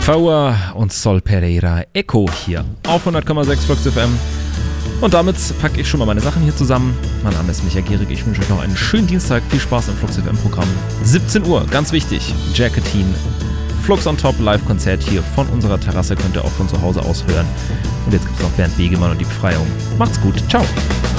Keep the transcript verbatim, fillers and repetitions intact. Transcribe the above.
Faua und Sol Pereira Echo hier auf hundert Komma sechs Flux F M. Und damit packe ich schon mal meine Sachen hier zusammen. Mein Name ist Micha Gierig. Ich wünsche euch noch einen schönen Dienstag. Viel Spaß im Flux F M-Programm. siebzehn Uhr, ganz wichtig, Jacketin. Flux on Top, Live-Konzert hier von unserer Terrasse. Könnt ihr auch von zu Hause aus hören. Und jetzt gibt es noch Bernd Begemann und die Befreiung. Macht's gut. Ciao.